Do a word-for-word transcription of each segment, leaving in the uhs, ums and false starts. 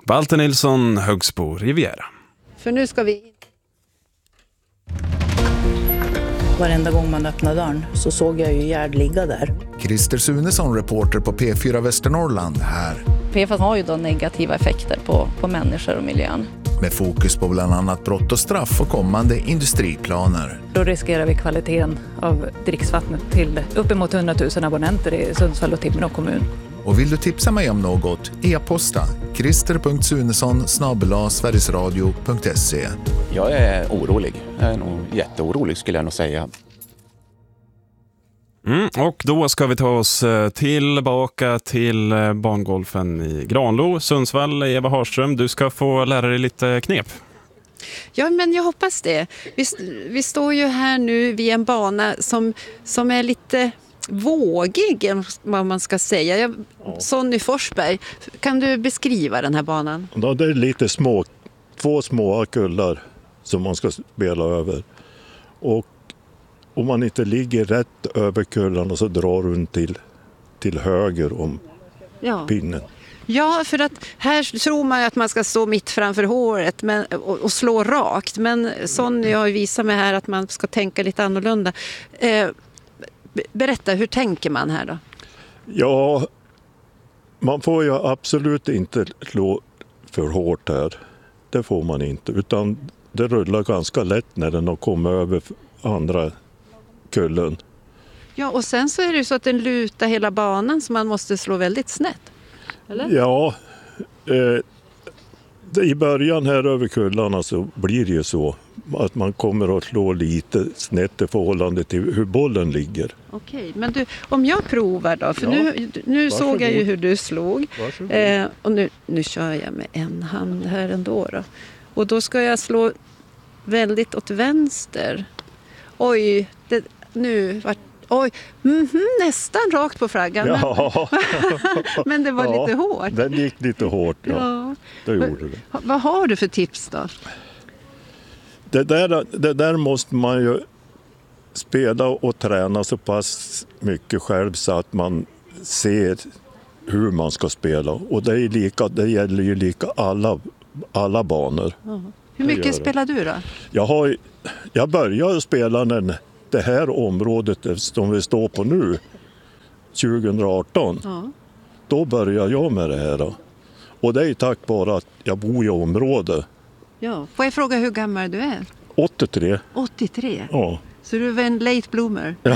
Walter Nilsson, Högsbo Riviera. För nu ska vi... Varenda gång man öppnade dörren så såg jag ju Gerd ligga där. Christer Sunesson, reporter på P fyra Västernorrland här. P F A S har ju då negativa effekter på, på människor och miljön. Med fokus på bland annat brott och straff och kommande industriplaner. Då riskerar vi kvaliteten av dricksvattnet till uppemot hundra tusen abonnenter i Sundsvall och Timrå kommun. Och vill du tipsa mig om något, e-posta christer punkt sunesson snabel-a sverigesradio punkt se. Jag är orolig. Jag är nog jätteorolig skulle jag nog säga. Mm, och då ska vi ta oss tillbaka till bangolfen i Granlo, Sundsvall. Eva Harström, du ska få lära dig lite knep. Ja, men jag hoppas det. Vi, vi står ju här nu vid en bana som, som är lite vågig, vad man ska säga. Jag, Sonny Forsberg, kan du beskriva den här banan? Ja, det är lite små, två små kullar som man ska spela över. Och om man inte ligger rätt över kullarna så drar hon till, till höger om ja. pinnen. Ja, för att här tror man att man ska stå mitt framför håret men, och, och slå rakt. Men Sonny har ju visat mig här att man ska tänka lite annorlunda. Eh, berätta, hur tänker man här då? Ja, man får ju absolut inte slå för hårt här. Det får man inte, utan det rullar ganska lätt när den har kommit över andra kullen. Ja, och sen så är det ju så att den lutar hela banan så man måste slå väldigt snett. Eller? Ja, eh, i början här över kullarna så blir det ju så att man kommer att slå lite snett i förhållande till hur bollen ligger. Okej, men du, om jag provar då, för ja. nu, nu såg jag ju hur du slog. Eh, och nu, nu kör jag med en hand här ändå då. Och då ska jag slå väldigt åt vänster. Oj, det, nu vart Oj, mm-hmm, nästan rakt på flaggan. Ja. Men det var ja, lite hårt. Den gick lite hårt, ja. ja. Det gjorde det. Vad, vad har du för tips då? Det där, det där måste man ju spela och träna så pass mycket själv så att man ser hur man ska spela. Och det, är lika, det gäller ju lika alla, alla banor. Ja. Hur mycket spelar du då? Jag, har, jag började spela när det här området som vi står på nu, tjugo arton, ja. Då började jag med det här. Då. Och det är tack vare att jag bor i området. Ja. Får jag fråga hur gammal du är? åttiotre. åttiotre? Ja. Så du är en late bloomer? Ja.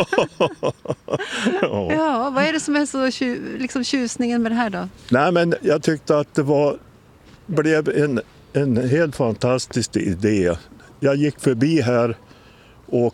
ja. ja. Vad är det som är så tju- liksom tjusningen med det här då? Nej, men jag tyckte att det var, blev en, en helt fantastisk idé. Jag gick förbi här och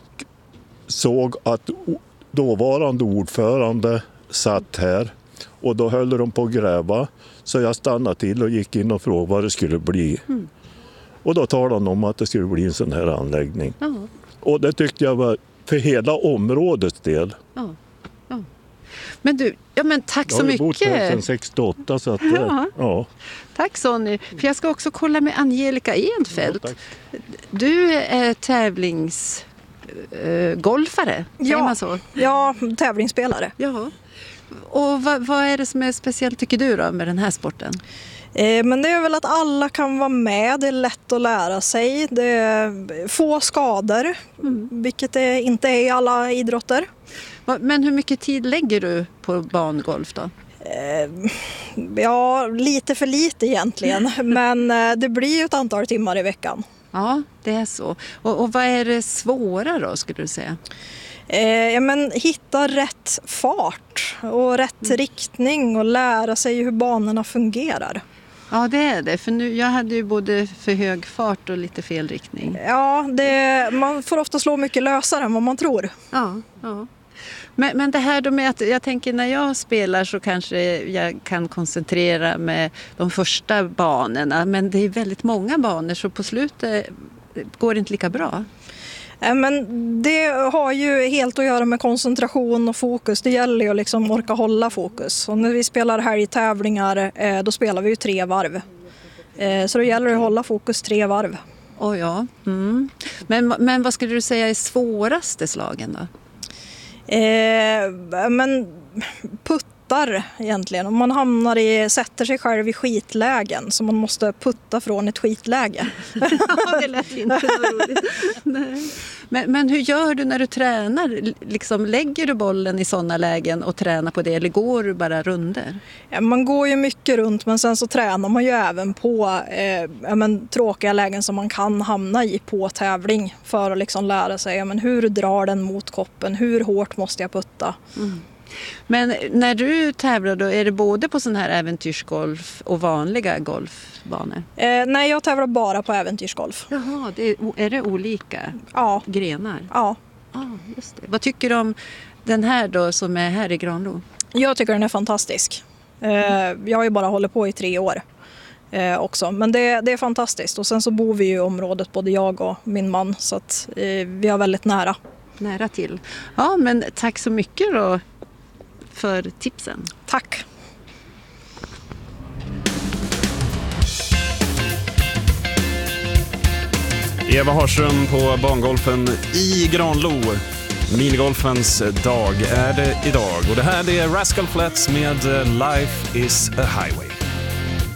såg att dåvarande ordförande satt här och då höll de på att gräva, så jag stannade till och gick in och frågade vad det skulle bli. Mm. Och då talade de om att det skulle bli en sån här anläggning. Mm. Och det tyckte jag var för hela områdets del. Mm. Mm. Men du, ja men tack så mycket. Jag har bott här sedan sextioåtta så att, ja. Ja. Tack Sonny. För jag ska också kolla med Angelica Enfeldt. Ja, du är tävlings... Uh, golfare, säger ja, man så? Ja, tävlingsspelare. Ja. Och vad, vad är det som är speciellt tycker du då med den här sporten? Eh, men det är väl att alla kan vara med, det är lätt att lära sig, det är få skador, mm. vilket det inte är i alla idrotter. Men hur mycket tid lägger du på bangolf då? Eh, ja, lite för lite egentligen, men eh, det blir ju ett antal timmar i veckan. Ja, det är så. Och, och vad är det svåra då skulle du säga? Eh, ja, men hitta rätt fart och rätt mm. riktning och lära sig hur banorna fungerar. Ja, det är det. För nu, jag hade ju både för hög fart och lite fel riktning. Ja, det, man får ofta slå mycket lösare än vad man tror. Ja, ja. Men, men det här då med att jag tänker när jag spelar så kanske jag kan koncentrera med de första banorna. Men det är väldigt många banor så på slutet går det inte lika bra. Men det har ju helt att göra med koncentration och fokus. Det gäller ju att liksom orka hålla fokus. Och när vi spelar här i tävlingar då spelar vi ju tre varv. Så det gäller att hålla fokus tre varv. Oh ja. Mm. Men, men vad skulle du säga är svåraste slagen då? Eh, men putta puttar egentligen. Om man hamnar i, sätter sig själv i skitlägen så man måste putta från ett skitläge. Ja, det lät inte så roligt. Nej. Men, men hur gör du när du tränar? Liksom, lägger du bollen i sådana lägen och tränar på det eller går du bara runder? Ja, man går ju mycket runt men sen så tränar man ju även på eh, ja, men, tråkiga lägen som man kan hamna i på tävling för att liksom lära sig ja, men, hur drar den mot koppen, hur hårt måste jag putta. Mm. Men när du tävlar då, är det både på sån här äventyrsgolf och vanliga golfbanor? Eh, nej, jag tävlar bara på äventyrsgolf. Jaha, det är, är det olika ja. grenar? Ja. Ah, just det. Vad tycker du om den här då som är här i Granlo? Jag tycker den är fantastisk. Eh, jag har ju bara hållit på i tre år eh, också. Men det, det är fantastiskt. Och sen så bor vi ju i området, både jag och min man. Så att eh, vi har väldigt nära. Nära till. Ja, men tack så mycket då för tipsen. Tack. Eva Harström på bangolfen i Granlo. Minigolfens dag är det idag. Och det här det är Rascal Flatts med Life is a Highway.